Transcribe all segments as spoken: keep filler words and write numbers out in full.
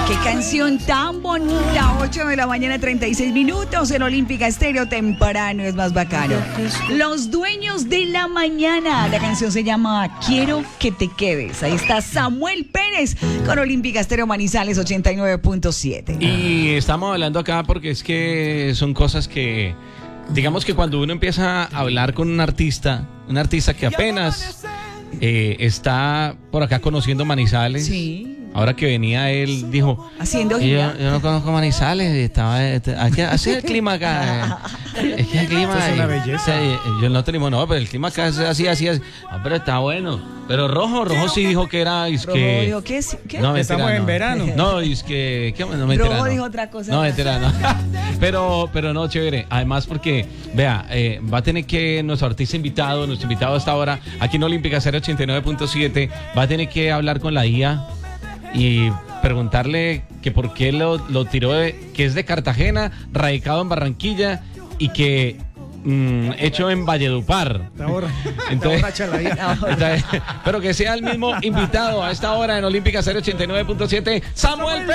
Qué canción tan bonita, ocho de la mañana, treinta y seis minutos en Olímpica Estéreo, temprano es más bacano. Los dueños de la mañana, la canción se llama Quiero que te quedes. Ahí está Samuel Pérez con Olímpica Estéreo Manizales ochenta y nueve punto siete. Y estamos hablando acá porque es que son cosas que, digamos que cuando uno empieza a hablar con un artista, un artista que apenas eh, está por acá conociendo Manizales. Sí. Ahora que venía él, dijo, haciendo yo, yo no conozco Manizales, estaba, este, aquí, así es el clima acá. Eh. Es que el clima es una eh, belleza. eh, yo no tenemos, no, pero el clima acá es así, así es. Ah, pero está bueno. Pero Rojo, Rojo sí dijo que era, es Rojo que... dijo, ¿qué? ¿Qué? No, mentira, Estamos en no. verano. No, es que... ¿qué? No, mentira, Rojo no. dijo otra cosa. No, mentira, no. Pero, pero no, chévere. Además porque, vea, eh, va a tener que nuestro artista invitado, nuestro invitado hasta ahora, aquí en Olímpica cero ochenta y nueve punto siete, va a tener que hablar con la I A y preguntarle que por qué lo, lo tiró, de, que es de Cartagena, radicado en Barranquilla y que mm, hecho en Valledupar. Ahora, entonces, la entonces, pero que sea el mismo invitado a esta hora en Olímpica cero ochenta y nueve punto siete, Samuel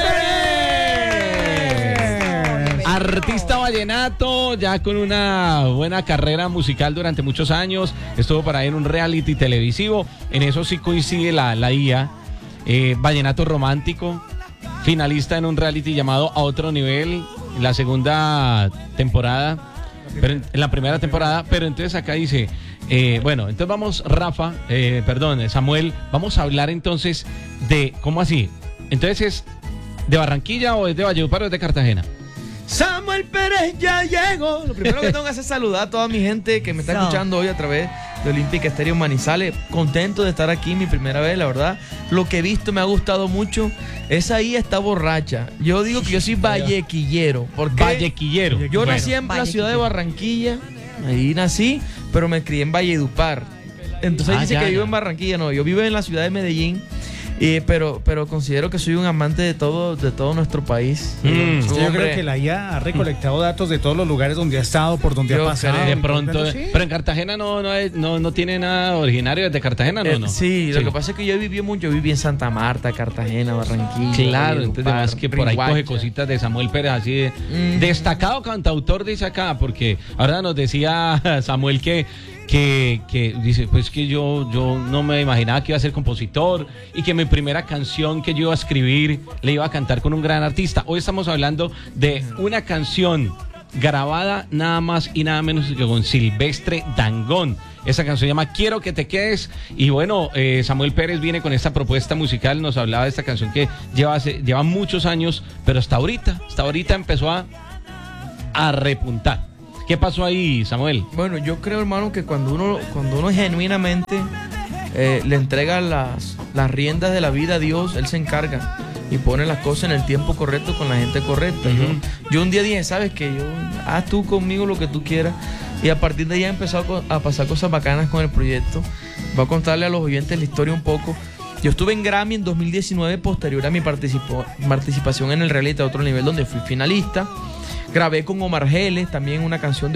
Pérez. Artista vallenato, ya con una buena carrera musical durante muchos años. Estuvo por ahí en un reality televisivo. En eso sí coincide la, la I A. Eh, vallenato romántico, finalista en un reality llamado A Otro Nivel, en la segunda temporada, pero en, en la primera temporada, pero entonces acá dice, eh, bueno, entonces vamos, Rafa, eh, perdón, Samuel, vamos a hablar entonces de, ¿cómo así? Entonces es de Barranquilla o es de Valledupar o es de Cartagena. Samuel Pérez ya llegó. Lo primero que tengo que hacer es saludar a toda mi gente que me está So. escuchando hoy a través de Olímpica Estéreo Manizales. Contento de estar aquí, mi primera vez, la verdad. Lo que he visto me ha gustado mucho. Esa ahí está borracha. Yo digo que yo soy vallequillero. Porque Vallequillero. yo Bueno. nací en la Vallequillero. ciudad de Barranquilla. Ahí nací, pero me crié en Valledupar. Entonces Ah, dice ya, que vivo ya. en Barranquilla. No, yo vivo en la ciudad de Medellín. Eh, pero, pero considero que soy un amante de todo, de todo nuestro país. Mm. Eh, Sí, yo hombre, creo que la I A ha recolectado datos de todos los lugares donde ha estado, por donde Yo ha pasado. creo. De pronto, Sí. pero en Cartagena no, no, es- no, no tiene nada originario de Cartagena, ¿no? Eh, no. Sí, lo que pasa es que yo viví mucho, yo viví en Santa Marta, Cartagena, Barranquilla. Claro, entonces Valledupar, además que por ahí coge Riguacha. cositas de Samuel Pérez, así de Mm. destacado cantautor, dice acá, porque ahora nos decía Samuel que, que, que dice, pues que yo, yo no me imaginaba que iba a ser compositor y que mi primera canción que yo iba a escribir le iba a cantar con un gran artista. Hoy estamos hablando de una canción grabada nada más y nada menos que con Silvestre Dangond. Esa canción se llama Quiero que te quedes. Y bueno, eh, Samuel Pérez viene con esta propuesta musical. Nos hablaba de esta canción que lleva, hace- lleva muchos años, pero hasta ahorita, hasta ahorita empezó a, a repuntar. ¿Qué pasó ahí, Samuel? Bueno, yo creo, hermano, que cuando uno, cuando uno genuinamente eh, le entrega las, las riendas de la vida a Dios, Él se encarga y pone las cosas en el tiempo correcto con la gente correcta. Ujú. yo, yo un día dije, ¿sabes qué? Yo, haz tú conmigo lo que tú quieras. Y a partir de ahí ha empezado a pasar cosas bacanas con el proyecto. Voy a contarle a los oyentes la historia un poco. Yo estuve en Grammy en dos mil diecinueve, posterior a mi participo- participación en el reality A Otro Nivel, donde fui finalista. Grabé con Omar Geles, también una canción de